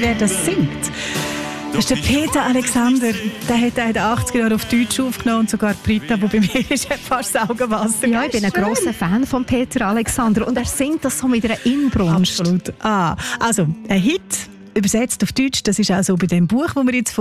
wer das singt? Das ist der Peter Alexander. Der hat in den 80er Jahren auf Deutsch aufgenommen und sogar Britta, die bei mir ist, hat fast das Augenwasser. Ja, ich bin ein grosser Fan von Peter Alexander und er singt das so mit einer Inbrunst. Absolut. Also ein Hit, übersetzt auf Deutsch, das ist auch so bei dem Buch, das wir jetzt